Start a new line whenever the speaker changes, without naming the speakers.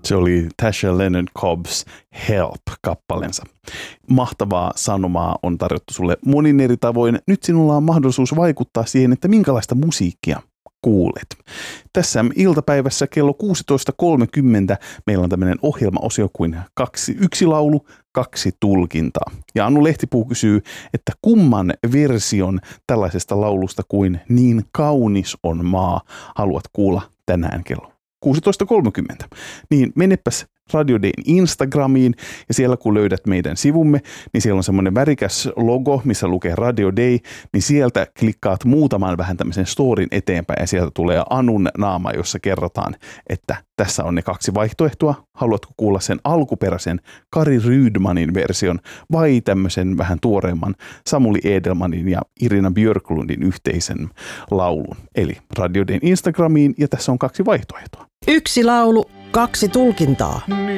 Se oli Tasha Leonard Cobbs Help-kappalensa. Mahtavaa sanomaa on tarjottu sulle monin eri tavoin. Nyt sinulla on mahdollisuus vaikuttaa siihen, että minkälaista musiikkia kuulet. Tässä iltapäivässä kello 16.30 meillä on tämmöinen ohjelmaosio kuin yksi laulu, 2 tulkintaa. Ja Anu Lehtipuu kysyy, että kumman version tällaisesta laulusta kuin Niin kaunis on maa haluat kuulla tänään kello 16.30. Niin menepäs Radio Dayn Instagramiin ja siellä kun löydät meidän sivumme, niin siellä on semmoinen värikäs logo, missä lukee Radio Day, niin sieltä klikkaat muutaman vähän tämmöisen storin eteenpäin ja sieltä tulee Anun naama, jossa kerrotaan, että tässä on ne 2 vaihtoehtoa. Haluatko kuulla sen alkuperäisen Kari Rydmanin version vai tämmöisen vähän tuoreemman Samuli Edelmanin ja Irina Björklundin yhteisen laulun? Eli Radio Dayn Instagramiin ja tässä on 2 vaihtoehtoa.
Yksi laulu, 2 tulkintaa.